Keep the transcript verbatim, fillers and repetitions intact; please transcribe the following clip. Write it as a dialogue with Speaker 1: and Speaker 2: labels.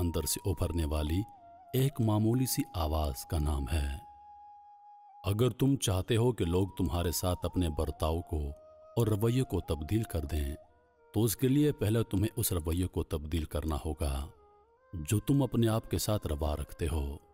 Speaker 1: अंदर से उभरने वाली एक मामूली सी आवाज का नाम है। अगर तुम चाहते हो कि लोग तुम्हारे साथ अपने बर्ताव को और रवैये को तब्दील कर दें, तो उसके लिए पहले तुम्हें उस रवैये को तब्दील करना होगा जो तुम अपने आप के साथ रवा रखते हो।